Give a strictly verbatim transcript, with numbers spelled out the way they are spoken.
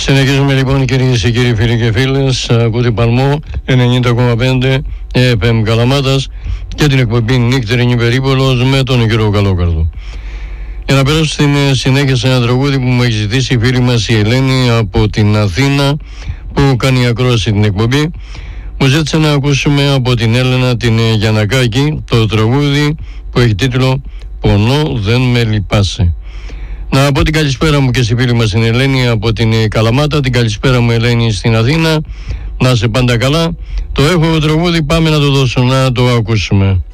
Συνεχίζουμε λοιπόν, κυρίες και κύριοι, φίλοι και φίλες. Ακούτε Παλμό ενενήντα κόμμα πέντε εφ εμ Καλαμάτας και την εκπομπή Νύχτερινη Περίπολος με τον κύριο Καλόκαρδο. Για να περάσω στην συνέχεια σε ένα τραγούδι που μου έχει ζητήσει η φίλη μας η Ελένη από την Αθήνα, που κάνει ακρόαση την εκπομπή. Μου ζήτησε να ακούσουμε από την Έλενα την Γιαννακάκη το τραγούδι που έχει τίτλο «Πονώ δεν με λυπάσαι». Να πω την καλησπέρα μου και στη φίλη μας την Ελένη από την Καλαμάτα. Την καλησπέρα μου, Ελένη, στην Αθήνα. Να είσαι πάντα καλά. Το έχω τραγούδι, πάμε να το δώσω να το ακούσουμε.